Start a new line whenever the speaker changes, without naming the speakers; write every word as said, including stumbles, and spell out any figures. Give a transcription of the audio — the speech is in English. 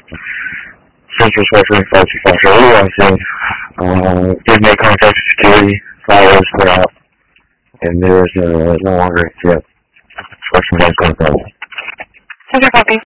Central Treasury five two five Charlie Washington. Uh, did make contact with security, five hours put out, and there is uh, no longer a tip. Question back on the phone.
Central copy.